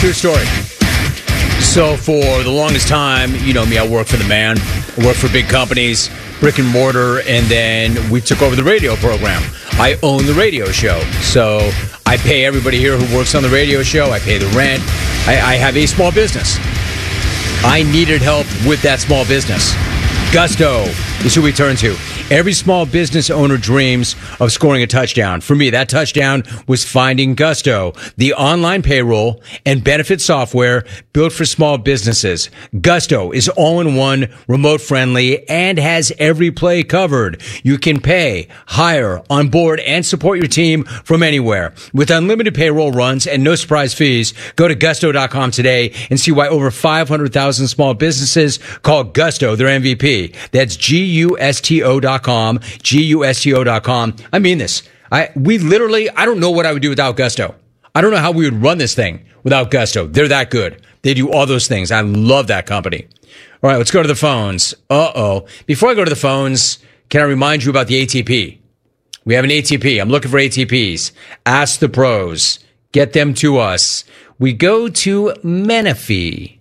True story. So for the longest time, you know me, I work for the man. I work for big companies, brick and mortar, and then we took over the radio program. I own the radio show. So I pay everybody here who works on the radio show. I pay the rent. I have a small business. I needed help with that small business. Gusto is who we turn to. Every small business owner dreams of scoring a touchdown. For me, that touchdown was finding Gusto, the online payroll and benefit software built for small businesses. Gusto is all-in-one, remote-friendly, and has every play covered. You can pay, hire, onboard, and support your team from anywhere. With unlimited payroll runs and no surprise fees, go to gusto.com today and see why over 500,000 small businesses call Gusto their MVP. That's GUSTO.com. GUSTO.com. I mean this. I don't know what I would do without Gusto. I don't know how we would run this thing without Gusto. They're that good. They do all those things. I love that company. All right, let's go to the phones. Before I go to the phones, can I remind you about the ATP? We have an ATP. I'm looking for ATPs. Ask the pros. Get them to us. We go to Menifee.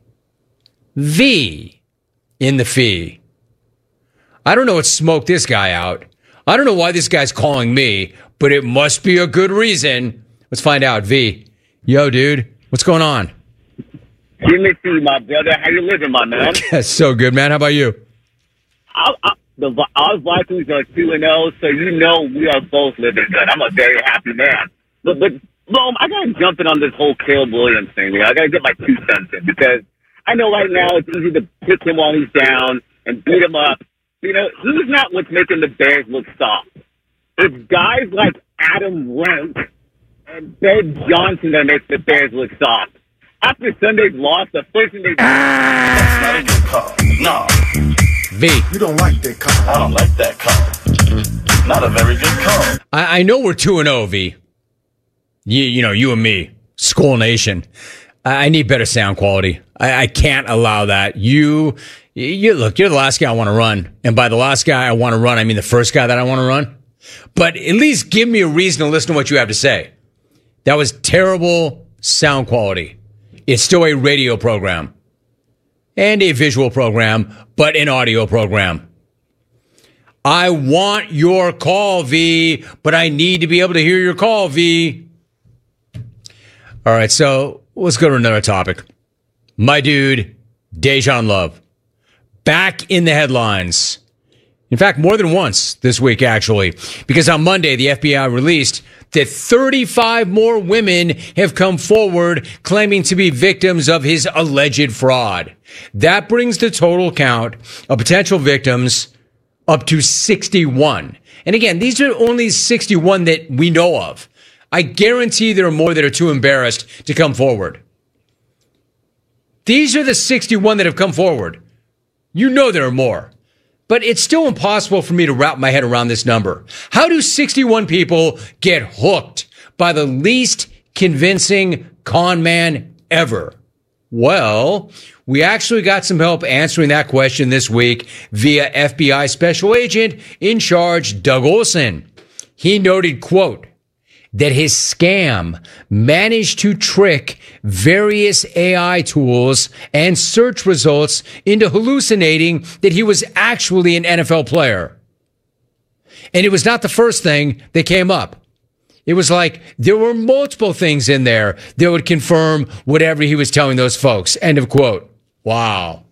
V in the fee. I don't know what smoked this guy out. I don't know why this guy's calling me, but it must be a good reason. Let's find out. V. Yo, dude. What's going on? Give me see, my brother. How you living, my man? So good, man. How about you? Our Vikings are 2-0, so you know we are both living good. I'm a very happy man. But Rome, I got to jump in on this whole Caleb Williams thing. I got to get my 2 cents in because I know right now it's easy to pick him while he's down and beat him up. You know, he's not what's making the Bears look soft. It's guys like Adam Rank and Ben Johnson that makes the Bears look soft. After Sunday's loss, the first thing they do... That's not a good call. No. V. You don't like that call. I don't like that call. Not a very good call. I know we're 2-0, V. You know, you and me. Skull Nation. I need better sound quality. I can't allow that. You look, you're the last guy I want to run. And by the last guy I want to run, I mean the first guy that I want to run. But at least give me a reason to listen to what you have to say. That was terrible sound quality. It's still a radio program and a visual program, but an audio program. I want your call, V, but I need to be able to hear your call, V. All right, so let's go to another topic. My dude, Dejan Love, back in the headlines. In fact, more than once this week, actually, because on Monday, the FBI released that 35 more women have come forward claiming to be victims of his alleged fraud. That brings the total count of potential victims up to 61. And again, these are only 61 that we know of. I guarantee there are more that are too embarrassed to come forward. These are the 61 that have come forward. You know there are more. But it's still impossible for me to wrap my head around this number. How do 61 people get hooked by the least convincing con man ever? Well, we actually got some help answering that question this week via FBI Special Agent in charge, Doug Olson. He noted, quote, that his scam managed to trick various AI tools and search results into hallucinating that he was actually an NFL player. And it was not the first thing that came up. It was like there were multiple things in there that would confirm whatever he was telling those folks. End of quote. Wow.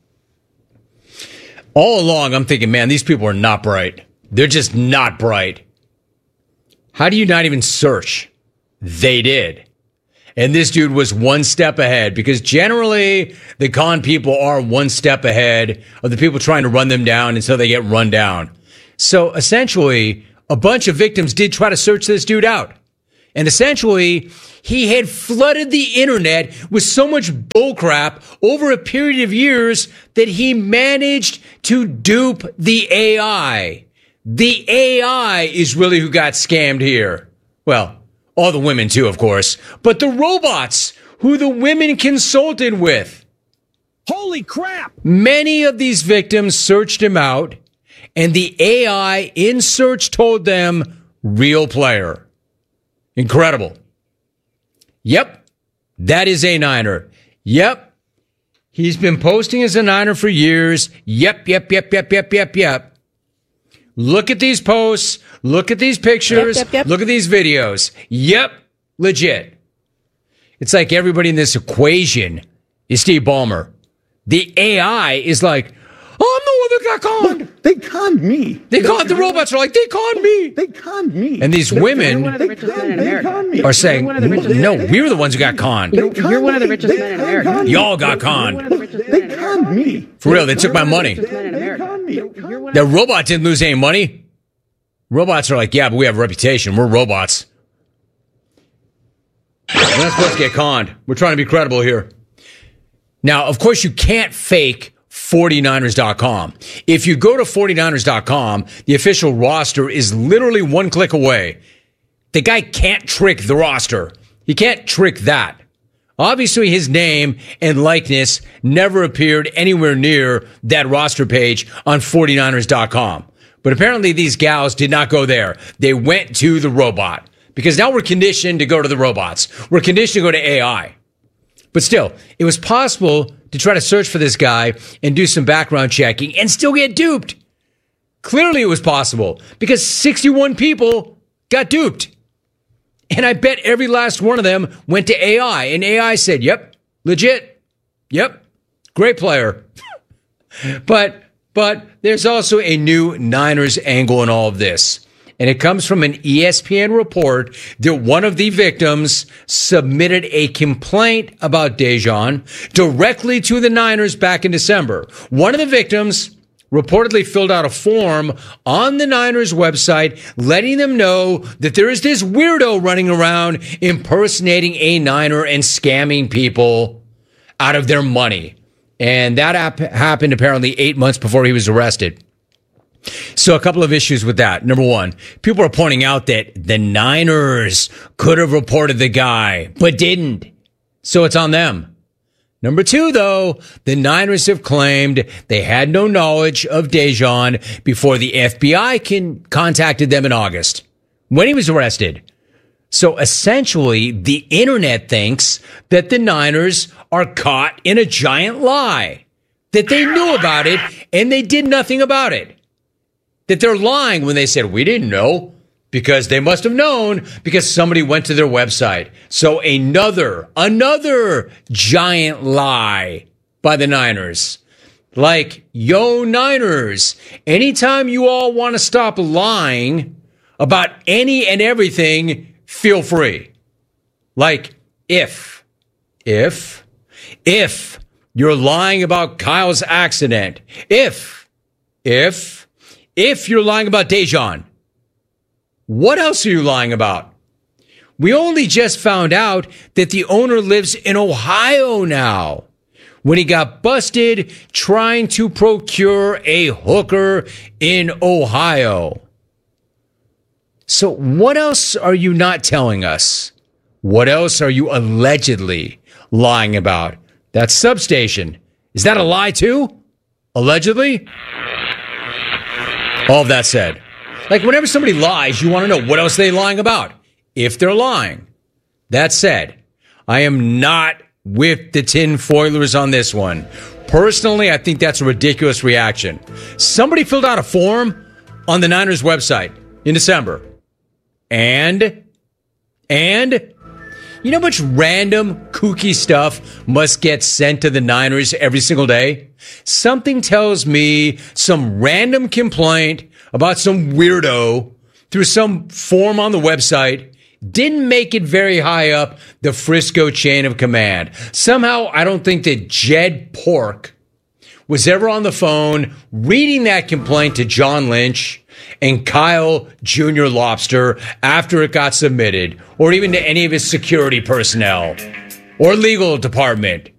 All along, I'm thinking, man, these people are not bright. They're just not bright. How do you not even search? They did. And this dude was one step ahead because generally the con people are one step ahead of the people trying to run them down until they get run down. So essentially, a bunch of victims did try to search this dude out. And essentially, he had flooded the internet with so much bullcrap over a period of years that he managed to dupe the AI. The AI is really who got scammed here. Well, all the women too, of course, but the robots who the women consulted with. Holy crap! Many of these victims searched him out, and the AI in search told them, real player. Incredible. Yep, that is a Niner. Yep. He's been posting as a Niner for years. Yep. Look at these posts. Look at these pictures. Yep. Look at these videos. Yep. Legit. It's like everybody in this equation is Steve Ballmer. The AI is like, oh, I'm the one that got conned. Look, they conned me. They conned. The robots are like, they conned me. They conned me. And these women are saying, no, we were the ones who got conned. You're one of the richest men in America. Y'all got conned. They conned me. For real, they took my money. The robot didn't lose any money. Robots are like, yeah, but we have a reputation. We're robots. We're not supposed to get conned. We're trying to be credible here. Now, of course, you can't fake 49ers.com. If you go to 49ers.com, the official roster is literally one click away. The guy can't trick the roster. He can't trick that. Obviously, his name and likeness never appeared anywhere near that roster page on 49ers.com. But apparently, these gals did not go there. They went to the robot. Because now we're conditioned to go to the robots. We're conditioned to go to AI. But still, it was possible to try to search for this guy and do some background checking and still get duped. Clearly it was possible because 61 people got duped. And I bet every last one of them went to AI. And AI said, yep, legit. Yep, great player. But there's also a new Niners angle in all of this. And it comes from an ESPN report that one of the victims submitted a complaint about Dejan directly to the Niners back in December. One of the victims reportedly filled out a form on the Niners website letting them know that there is this weirdo running around impersonating a Niner and scamming people out of their money. And that happened apparently 8 months before he was arrested. So a couple of issues with that. Number one, people are pointing out that the Niners could have reported the guy, but didn't. So it's on them. Number two, though, the Niners have claimed they had no knowledge of Dejan before the FBI contacted them in August when he was arrested. So essentially, the internet thinks that the Niners are caught in a giant lie, that they knew about it and they did nothing about it. That they're lying when they said, we didn't know, because they must have known because somebody went to their website. So another giant lie by the Niners. Like, yo, Niners, anytime you all want to stop lying about any and everything, feel free. Like, if you're lying about Kyle's accident, if you're lying about Dejan, what else are you lying about? We only just found out that the owner lives in Ohio now when he got busted trying to procure a hooker in Ohio. So what else are you not telling us? What else are you allegedly lying about? That substation. Is that a lie too? Allegedly? All of that said, like whenever somebody lies, you want to know what else they're lying about, if they're lying. That said, I am not with the tinfoilers on this one. Personally, I think that's a ridiculous reaction. Somebody filled out a form on the Niners website in December. And you know how much random, kooky stuff must get sent to the Niners every single day? Something tells me some random complaint about some weirdo through some form on the website didn't make it very high up the Frisco chain of command. Somehow, I don't think that Jed Pork was ever on the phone reading that complaint to John Lynch and Kyle Jr. Lobster after it got submitted, or even to any of his security personnel or legal department.